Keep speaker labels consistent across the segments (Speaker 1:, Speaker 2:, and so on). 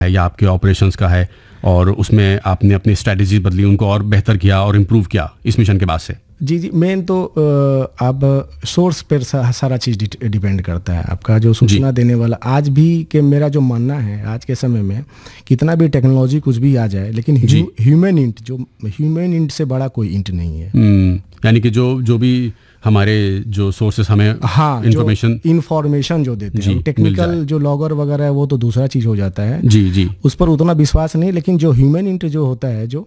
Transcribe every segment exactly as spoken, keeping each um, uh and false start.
Speaker 1: है या आपके ऑपरेशंस का है और उसमें आपने अपनी स्ट्रेटजी बदली, उनको और बेहतर किया और इम्प्रूव किया इस मिशन के बाद से?
Speaker 2: जी जी, मेन तो अब सोर्स पर सा, सारा चीज़ डिपेंड करता है आपका जो सूचना देने वाला। आज भी के मेरा जो मानना है, आज के समय में कितना भी टेक्नोलॉजी कुछ भी आ जाए, लेकिन ह्यूमन इंट, जो ह्यूमन इंट से बड़ा कोई इंट नहीं है।
Speaker 1: यानी कि जो जो भी हमारे जो सोर्सेस हमें
Speaker 2: हाँ इंफॉर्मेशन इंफॉर्मेशन जो देते हैं, टेक्निकल जो लॉगर वगैरह है वो तो दूसरा चीज़ हो जाता है।
Speaker 1: जी जी, उस
Speaker 2: पर उतना विश्वास नहीं, लेकिन जो ह्यूमन इंट जो होता है, जो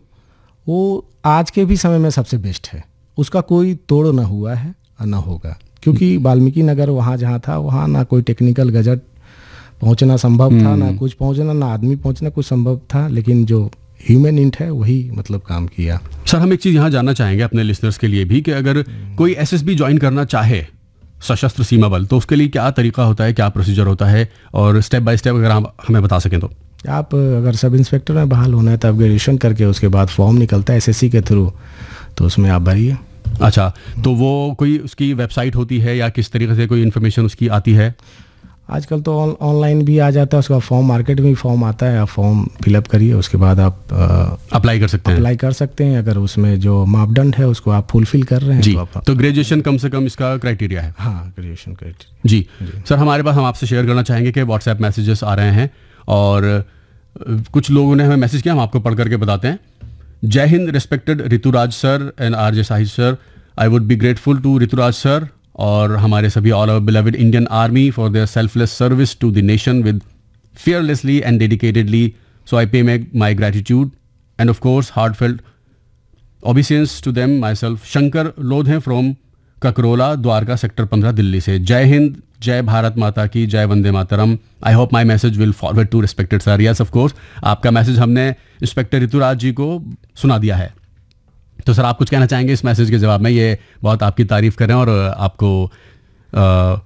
Speaker 2: वो आज के भी समय में सबसे बेस्ट है। उसका कोई तोड़ ना हुआ है और ना होगा, क्योंकि वाल्मीकि नगर वहाँ जहाँ था वहाँ ना कोई टेक्निकल गजट पहुँचना संभव था, ना कुछ पहुँचना, ना आदमी पहुँचना कुछ संभव था, लेकिन जो ह्यूमन इंट है वही मतलब काम किया।
Speaker 1: सर, हम एक चीज़ यहाँ जानना चाहेंगे अपने लिसनर्स के लिए भी कि अगर कोई एसएसबी ज्वाइन करना चाहे, सशस्त्र सीमा बल, तो उसके लिए क्या तरीका होता है, क्या प्रोसीजर होता है, और स्टेप बाय स्टेप अगर आप हमें बता सकें तो।
Speaker 2: आप अगर सब इंस्पेक्टर में बहाल होना है तो आप ग्रेजुएशन करके उसके बाद फॉर्म निकलता है एसएससी के थ्रू, तो उसमें आप भरिए।
Speaker 1: अच्छा, तो वो कोई उसकी वेबसाइट होती है या किस तरीके से कोई इन्फॉर्मेशन उसकी आती है?
Speaker 2: आजकल तो ऑनलाइन भी आ जाता है, उसका फॉर्म मार्केट में भी फॉर्म आता है, आप फॉर्म फिलअप करिए, उसके बाद आप
Speaker 1: अप्लाई कर सकते हैं
Speaker 2: अप्लाई कर सकते हैं। अगर उसमें जो मापदंड है उसको आप फुलफिल कर रहे हैं
Speaker 1: जी,
Speaker 2: तो,
Speaker 1: तो ग्रेजुएशन कम से कम इसका क्राइटेरिया है।
Speaker 2: हाँ, ग्रेजुएशन क्राइटेरिया
Speaker 1: जी, जी। सर, हमारे पास हम आपसे शेयर करना चाहेंगे कि व्हाट्सएप मैसेजेस आ रहे हैं और कुछ लोगों ने हमें मैसेज किया, हम आपको पढ़ करके बताते हैं। जय Hind, respected Rituraj sir and RJ Shahid sir, I would be grateful to Rituraj sir और हमारे सभी all over beloved Indian army for their selfless service to the nation with fearlessly and dedicatedly, so I pay my, my gratitude and of course heartfelt obeisance to them myself. Shankar लोध हैं from Kakrola, Dwarka sector पंद्रह, दिल्ली से। जय हिंद, जय भारत माता की, जय Vande Mataram. I hope my message will forward to respected sir. Yes, of course, आपका message हमने इंस्पेक्टर ऋतुराज जी को सुना दिया है। तो सर, आप कुछ कहना चाहेंगे इस मैसेज के जवाब में? ये बहुत आपकी तारीफ कर रहे हैं और आपको आ,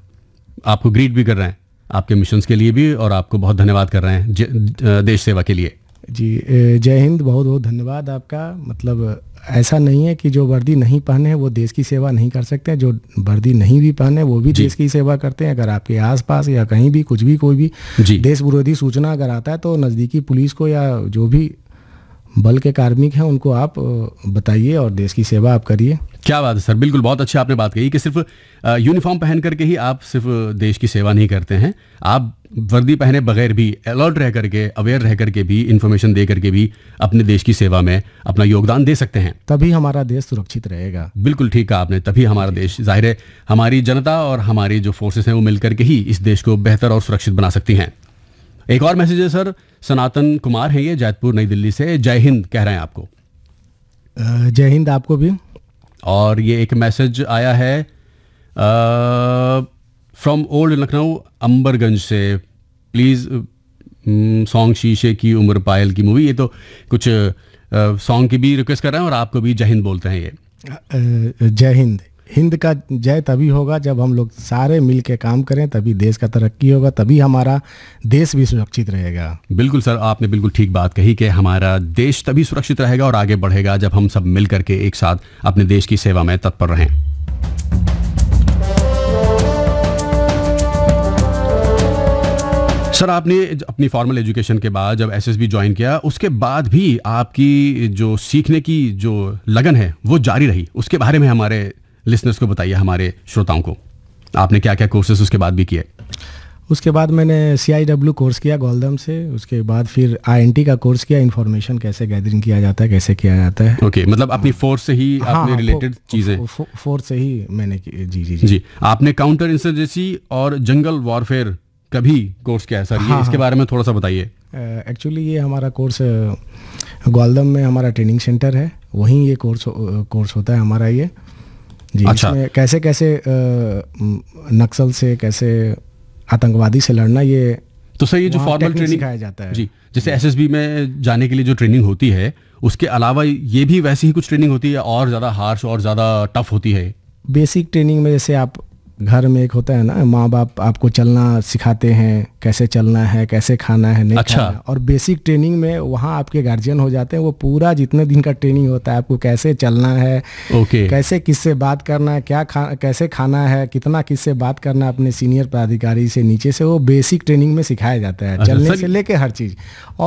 Speaker 1: आपको ग्रीट भी कर रहे हैं आपके मिशंस के लिए भी, और आपको बहुत धन्यवाद कर रहे हैं देश सेवा के लिए।
Speaker 2: जी, जय हिंद, बहुत बहुत धन्यवाद आपका। मतलब ऐसा नहीं है कि जो वर्दी नहीं पहने हैं वो देश की सेवा नहीं कर सकते हैं, जो वर्दी नहीं भी पहने वो भी देश की सेवा करते हैं। अगर आपके आसपास या कहीं भी कुछ भी कोई भी देश विरोधी सूचना अगर आता है तो नज़दीकी पुलिस को या जो भी बल के कार्मिक हैं उनको आप बताइए और देश की सेवा आप करिए।
Speaker 1: क्या बात है सर, बिल्कुल बहुत अच्छी आपने बात कही कि सिर्फ यूनिफॉर्म पहन करके ही आप सिर्फ देश की सेवा नहीं करते हैं, आप वर्दी पहने बगैर भी अलर्ट रह करके, अवेयर रह करके भी, इंफॉर्मेशन दे करके भी अपने देश की सेवा में अपना योगदान दे सकते हैं।
Speaker 2: तभी हमारा देश सुरक्षित रहेगा।
Speaker 1: बिल्कुल ठीक कहा आपने, तभी हमारा देश, जाहिर है हमारी जनता और हमारी जो फोर्सेस हैं वो मिल करके ही इस देश को बेहतर और सुरक्षित बना सकती हैं। एक और मैसेज है सर, सनातन कुमार है ये, जैतपुर नई दिल्ली से। जय हिंद कह रहे हैं आपको।
Speaker 2: जय हिंद आपको भी।
Speaker 1: और ये एक मैसेज आया है फ्रॉम ओल्ड लखनऊ अंबरगंज से, प्लीज़ सॉन्ग शीशे की उम्र पायल की मूवी। ये तो कुछ सॉन्ग की भी रिक्वेस्ट कर रहे हैं और आपको भी जय हिंद बोलते हैं ये।
Speaker 2: जय हिंद, हिंद का जय तभी होगा जब हम लोग सारे मिल के काम करें, तभी देश का तरक्की होगा, तभी हमारा देश भी सुरक्षित रहेगा।
Speaker 1: बिल्कुल सर, आपने बिल्कुल ठीक बात कही कि हमारा देश तभी सुरक्षित रहेगा और आगे बढ़ेगा जब हम सब मिल करके एक साथ अपने देश की सेवा में तत्पर रहें। सर, आपने अपनी फॉर्मल एजुकेशन के बाद जब एसएसबी ज्वाइन किया, उसके बाद भी आपकी जो सीखने की जो लगन है वो जारी रही, उसके बारे में हमारे लिसनर्स को बताइए, हमारे श्रोताओं को। आपने क्या क्या कोर्सेज उसके बाद भी किए?
Speaker 2: उसके बाद मैंने सी आई डब्ल्यू कोर्स किया गोलदम से, उसके बाद फिर आई एन टी का कोर्स किया, इन्फॉर्मेशन कैसे गैदरिंग किया जाता है, कैसे किया जाता है।
Speaker 1: ओके okay, मतलब अपनी फोर्स से ही हाँ, आपने रिलेटेड चीज़ें
Speaker 2: फोर्स से ही मैंने की। जी जी
Speaker 1: जी जी आपने काउंटर इंसर्जेंसी और जंगल वॉरफेयर का भी कोर्स किया है सर। हाँ, ये इसके बारे में थोड़ा सा बताइए।
Speaker 2: एक्चुअली ये हमारा कोर्स गोलदम में हमारा ट्रेनिंग सेंटर है, वहीं ये कोर्स कोर्स होता है हमारा ये जी। अच्छा। इसमें कैसे कैसे नक्सल से, कैसे आतंकवादी से लड़ना, ये
Speaker 1: तो सर ये जो फॉर्मल ट्रेनिंग
Speaker 2: सिखाया जाता है
Speaker 1: जी, जैसे एसएसबी में जाने के लिए जो ट्रेनिंग होती है, उसके अलावा ये भी वैसी ही कुछ ट्रेनिंग होती है और ज़्यादा हार्श और ज़्यादा टफ होती है?
Speaker 2: बेसिक ट्रेनिंग में जैसे आप घर में एक होता है ना, माँ बाप आपको चलना सिखाते हैं, कैसे चलना है, कैसे खाना है, नहीं
Speaker 1: अच्छा।
Speaker 2: खाना है। और बेसिक ट्रेनिंग में वहाँ आपके गार्जियन हो जाते हैं, वो पूरा जितने दिन का ट्रेनिंग होता है, आपको कैसे चलना है,
Speaker 1: ओके
Speaker 2: कैसे किससे बात करना है, क्या खा कैसे खाना है, कितना किससे बात करना है, अपने सीनियर पदाधिकारी से, नीचे से, वो बेसिक ट्रेनिंग में सिखाया जाता है,
Speaker 1: अच्छा,
Speaker 2: चलने
Speaker 1: सर-
Speaker 2: से लेके हर चीज़।